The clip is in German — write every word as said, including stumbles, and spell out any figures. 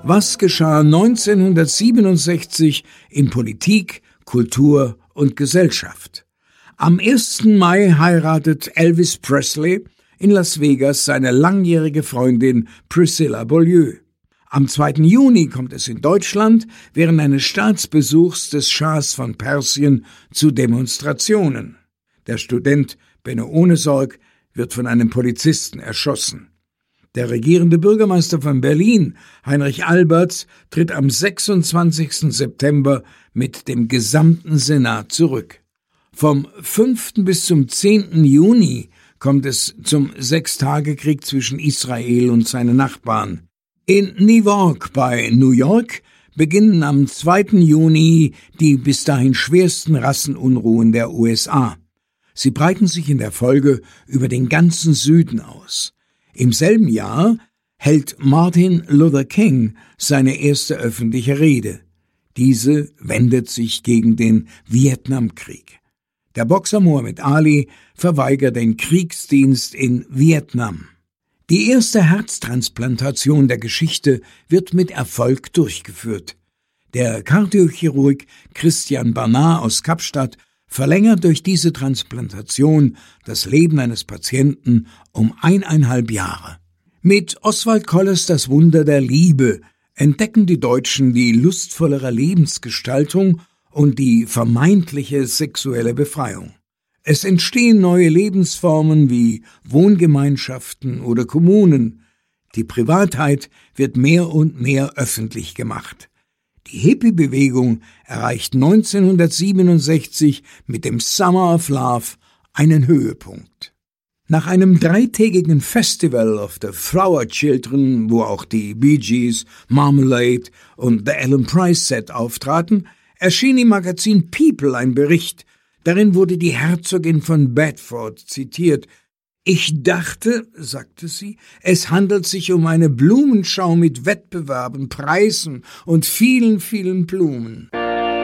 Was geschah neunzehnhundertsiebenundsechzig in Politik, Kultur und Gesellschaft? Am ersten Mai heiratet Elvis Presley in Las Vegas seine langjährige Freundin Priscilla Beaulieu. Am zweiten Juni kommt es in Deutschland während eines Staatsbesuchs des Schahs von Persien zu Demonstrationen. Der Student Benno Ohnesorg wird von einem Polizisten erschossen. Der regierende Bürgermeister von Berlin, Heinrich Alberts, tritt am sechsundzwanzigsten September mit dem gesamten Senat zurück. Vom fünften bis zum zehnten Juni kommt es zum Sechstagekrieg zwischen Israel und seinen Nachbarn. In Newark bei New York beginnen am zweiten Juni die bis dahin schwersten Rassenunruhen der U S A. Sie breiten sich in der Folge über den ganzen Süden aus. Im selben Jahr hält Martin Luther King seine erste öffentliche Rede. Diese wendet sich gegen den Vietnamkrieg. Der Boxer Muhammad Ali verweigert den Kriegsdienst in Vietnam. Die erste Herztransplantation der Geschichte wird mit Erfolg durchgeführt. Der Kardiochirurg Christian Barnard aus Kapstadt verlängert durch diese Transplantation das Leben eines Patienten um eineinhalb Jahre. Mit Oswald Kollers Das Wunder der Liebe entdecken die Deutschen die lustvollere Lebensgestaltung und die vermeintliche sexuelle Befreiung. Es entstehen neue Lebensformen wie Wohngemeinschaften oder Kommunen. Die Privatheit wird mehr und mehr öffentlich gemacht. Die Hippie-Bewegung erreicht neunzehnhundertsiebenundsechzig mit dem Summer of Love einen Höhepunkt. Nach einem dreitägigen Festival of the Flower Children, wo auch die Bee Gees, Marmalade und The Ellen Price Set auftraten, erschien im Magazin People ein Bericht. Darin wurde die Herzogin von Bedford zitiert. »Ich dachte«, sagte sie, »es handelt sich um eine Blumenschau mit Wettbewerben, Preisen und vielen, vielen Blumen.«